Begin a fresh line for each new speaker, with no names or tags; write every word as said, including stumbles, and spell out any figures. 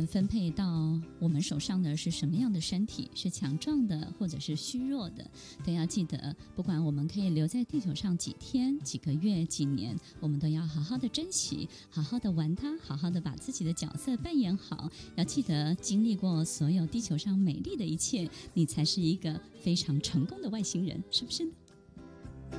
分配到我们手上的是什么样的身体，是强壮的或者是虚弱的，都要记得，不管我们可以留在地球上几天、几个月、几年，我们都要好好的珍惜，好好的玩它，好好的把自己的角色扮演好。要记得经历过所有地球上美丽的一切，你才是一个非常成功的外星人，是不是呢？